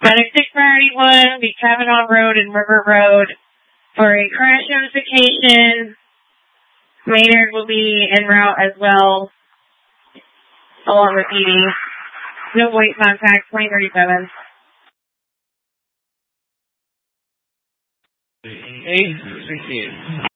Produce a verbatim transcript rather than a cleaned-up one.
Medic six priority one will be Kavanaugh Road and River Road for a crash notification. Maynard will be en route as well, along with Edie. No white contact, twenty thirty-seven. eight sixty-eight.